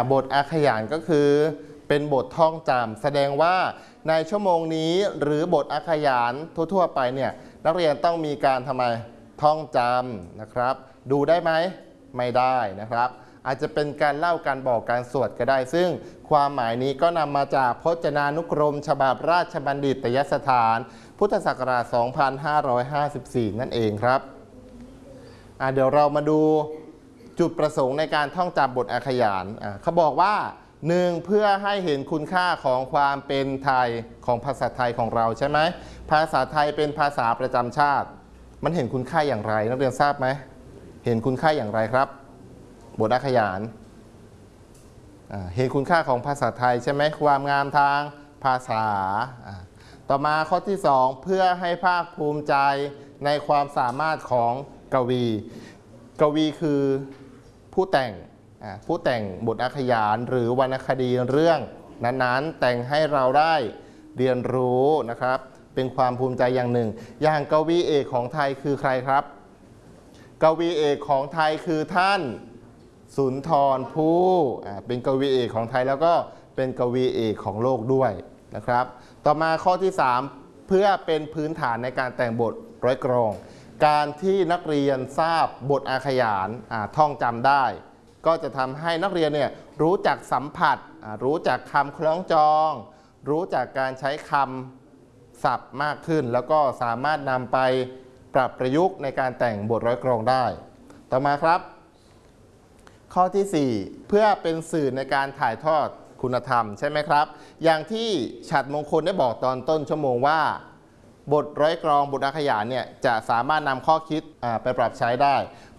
บทอาขยานก็คือเป็นบทท่องจำแสดงว่าในชั่วโมงนี้หรือบทอาขยานทั่วๆไปเนี่ยนักเรียนต้องมีการทำไมท่องจำนะครับดูได้ไหมไม่ได้นะครับอาจจะเป็นการเล่าการบอกการสวดก็ได้ซึ่งความหมายนี้ก็นำมาจากพจนานุกรมฉบับราชบัณฑิตยสถานพุทธศักราช 2554 นั่นเองครับเดี๋ยวเรามาดูจุดประสงค์ในการท่องจำบทอาขยานเขาบอกว่า 1. เพื่อให้เห็นคุณค่าของความเป็นไทยของภาษาไทยของเราใช่ไหมภาษาไทยเป็นภาษาประจำชาติมันเห็นคุณค่าอย่างไรนักเรียนทราบไหมเห็นคุณค่าอย่างไรครับบทอาขยานเห็นคุณค่าของภาษาไทยใช่ไหมความงามทางภาษาต่อมาข้อที่ 2 เพื่อให้ภาคภูมิใจในความสามารถของกวีกวีคือผู้แต่งบทอาขยานหรือวรรณคดีเรื่องนั้นๆแต่งให้เราได้เรียนรู้นะครับเป็นความภูมิใจอย่างหนึ่งอย่างกวีเอกของไทยคือใครครับกวีเอกของไทยคือท่านสุนทรภู่เป็นกวีเอกของไทยแล้วก็เป็นกวีเอกของโลกด้วยนะครับต่อมาข้อที่ 3 เพื่อเป็นพื้นฐานในการแต่งบทร้อยกรองการที่นักเรียนทราบบทอาขยานท่องจำได้ก็จะทำให้นักเรียนเนี่ยรู้จักสัมผัสรู้จักคำคล้องจองรู้จักการใช้คำศัพท์มากขึ้นแล้วก็สามารถนำไปปรับประยุกต์ในการแต่งบทร้อยกรองได้ต่อมาครับข้อที่ 4 เพื่อเป็นสื่อในการถ่ายทอดคุณธรรมใช่ไหมครับอย่างที่ฉัตรมงคลได้บอกตอนต้นชั่วโมงว่าบทร้อยกรองบทอาขยานเนี่ยจะสามารถนำข้อคิดไปปรับใช้ได้